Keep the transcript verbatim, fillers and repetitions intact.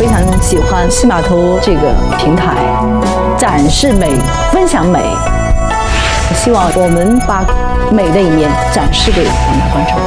非常喜欢西码头这个平台，展示美，分享美。希望我们把美的一面展示给广大观众。